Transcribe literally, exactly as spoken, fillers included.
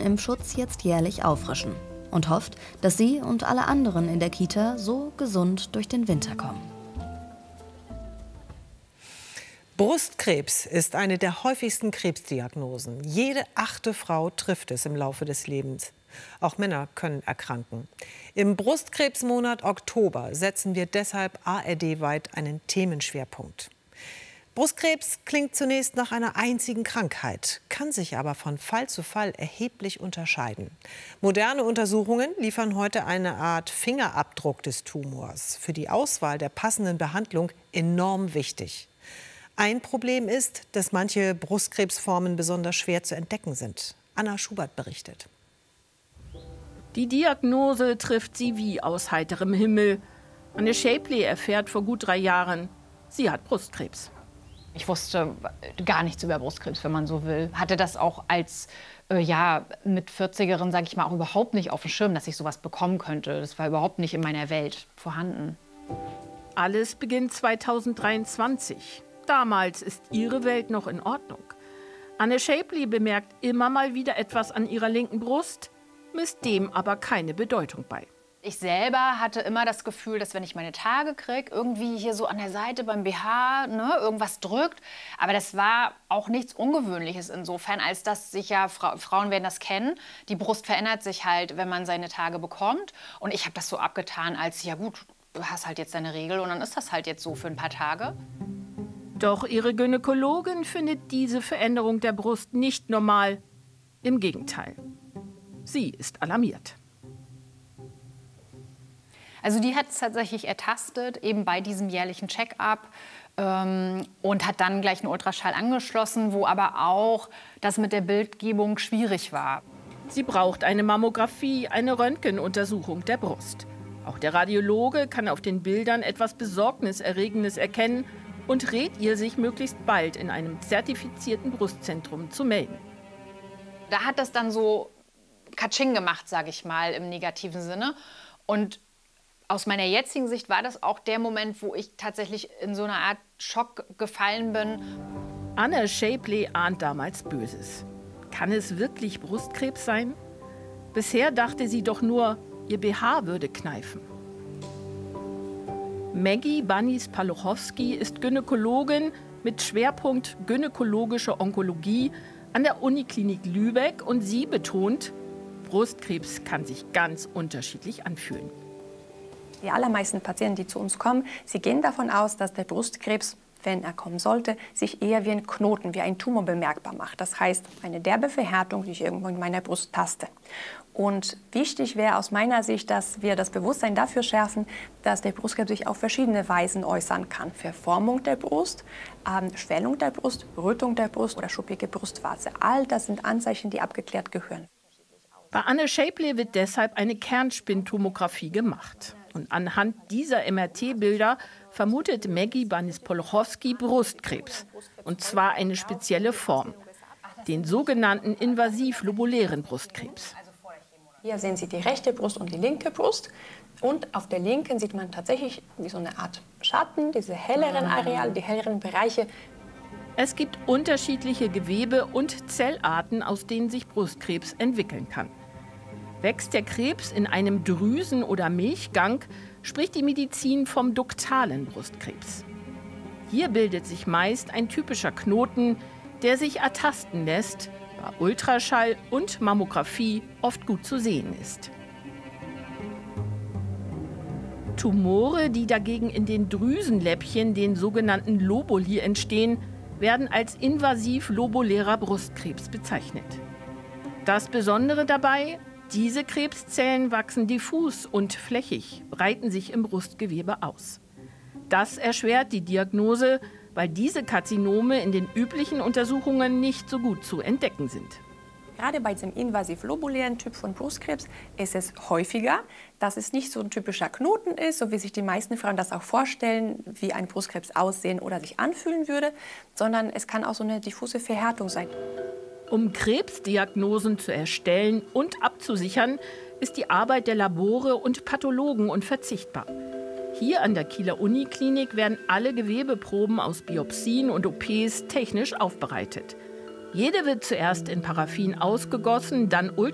Impfschutz jetzt jährlich auffrischen und hofft, dass sie und alle anderen in der Kita so gesund durch den Winter kommen. Brustkrebs ist eine der häufigsten Krebsdiagnosen. Jede achte Frau trifft es im Laufe des Lebens. Auch Männer können erkranken. Im Brustkrebsmonat Oktober setzen wir deshalb A R D-weit einen Themenschwerpunkt. Brustkrebs klingt zunächst nach einer einzigen Krankheit, kann sich aber von Fall zu Fall erheblich unterscheiden. Moderne Untersuchungen liefern heute eine Art Fingerabdruck des Tumors. Für die Auswahl der passenden Behandlung enorm wichtig. Ein Problem ist, dass manche Brustkrebsformen besonders schwer zu entdecken sind. Anna Schubert berichtet. Die Diagnose trifft sie wie aus heiterem Himmel. Anne Shapley erfährt vor gut drei Jahren, sie hat Brustkrebs. Ich wusste gar nichts über Brustkrebs, wenn man so will. Hatte das auch als äh, ja, mit vierzigerin, sage ich mal, auch überhaupt nicht auf dem Schirm, dass ich sowas bekommen könnte. Das war überhaupt nicht in meiner Welt vorhanden. Alles beginnt zweitausenddreiundzwanzig. Damals ist ihre Welt noch in Ordnung. Anne Shapley bemerkt immer mal wieder etwas an ihrer linken Brust, misst dem aber keine Bedeutung bei. Ich selber hatte immer das Gefühl, dass wenn ich meine Tage kriege, irgendwie hier so an der Seite beim B H ne, irgendwas drückt. Aber das war auch nichts Ungewöhnliches insofern, als dass sich ja, Fra Frauen werden das kennen, die Brust verändert sich halt, wenn man seine Tage bekommt. Und ich habe das so abgetan als, ja gut, du hast halt jetzt deine Regel und dann ist das halt jetzt so für ein paar Tage. Doch ihre Gynäkologin findet diese Veränderung der Brust nicht normal. Im Gegenteil. Sie ist alarmiert. Also die hat es tatsächlich ertastet, eben bei diesem jährlichen Check-up ähm, und hat dann gleich einen Ultraschall angeschlossen, wo aber auch das mit der Bildgebung schwierig war. Sie braucht eine Mammographie, eine Röntgenuntersuchung der Brust. Auch der Radiologe kann auf den Bildern etwas Besorgniserregendes erkennen und rät ihr, sich möglichst bald in einem zertifizierten Brustzentrum zu melden. Da hat das dann so Katsching gemacht, sage ich mal, im negativen Sinne. Und aus meiner jetzigen Sicht war das auch der Moment, wo ich tatsächlich in so eine Art Schock gefallen bin. Anne Shapley ahnt damals Böses. Kann es wirklich Brustkrebs sein? Bisher dachte sie doch nur, ihr B H würde kneifen. Maggie Banis-Paluchowski ist Gynäkologin mit Schwerpunkt gynäkologische Onkologie an der Uniklinik Lübeck und sie betont, Brustkrebs kann sich ganz unterschiedlich anfühlen. Die allermeisten Patienten, die zu uns kommen, sie gehen davon aus, dass der Brustkrebs, wenn er kommen sollte, sich eher wie ein Knoten, wie ein Tumor bemerkbar macht. Das heißt, eine derbe Verhärtung, die ich irgendwo in meiner Brust taste. Und wichtig wäre aus meiner Sicht, dass wir das Bewusstsein dafür schärfen, dass der Brustkrebs sich auf verschiedene Weisen äußern kann. Verformung der Brust, ähm, Schwellung der Brust, Rötung der Brust oder schuppige Brustwarze. All das sind Anzeichen, die abgeklärt gehören. Bei Anne Shapley wird deshalb eine Kernspintomographie gemacht. Und anhand dieser M R T-Bilder vermutet Maggie Banis-Paluchowski Brustkrebs. Und zwar eine spezielle Form, den sogenannten invasiv-lobulären Brustkrebs. Hier sehen Sie die rechte Brust und die linke Brust. Und auf der linken sieht man tatsächlich wie so eine Art Schatten, diese helleren Areale, die helleren Bereiche. Es gibt unterschiedliche Gewebe und Zellarten, aus denen sich Brustkrebs entwickeln kann. Wächst der Krebs in einem Drüsen- oder Milchgang, spricht die Medizin vom duktalen Brustkrebs. Hier bildet sich meist ein typischer Knoten, der sich ertasten lässt, bei Ultraschall und Mammographie oft gut zu sehen ist. Tumore, die dagegen in den Drüsenläppchen, den sogenannten Lobuli, entstehen, werden als invasiv-lobulärer Brustkrebs bezeichnet. Das Besondere dabei: Diese Krebszellen wachsen diffus und flächig, breiten sich im Brustgewebe aus. Das erschwert die Diagnose, weil diese Karzinome in den üblichen Untersuchungen nicht so gut zu entdecken sind. Gerade bei diesem invasiv-lobulären Typ von Brustkrebs ist es häufiger, dass es nicht so ein typischer Knoten ist, so wie sich die meisten Frauen das auch vorstellen, wie ein Brustkrebs aussehen oder sich anfühlen würde, sondern es kann auch so eine diffuse Verhärtung sein. Um Krebsdiagnosen zu erstellen und abzusichern, ist die Arbeit der Labore und Pathologen unverzichtbar. Hier an der Kieler Uniklinik werden alle Gewebeproben aus Biopsien und O Ps technisch aufbereitet. Jede wird zuerst in Paraffin ausgegossen, dann ultraschallend